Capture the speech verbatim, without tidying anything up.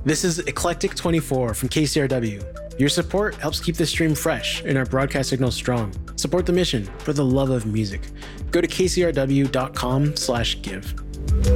This is Eclectic twenty-four from K C R W. Your support helps keep this stream fresh and our broadcast signal strong. Support the mission for the love of music. Go to k c r w dot com slash give.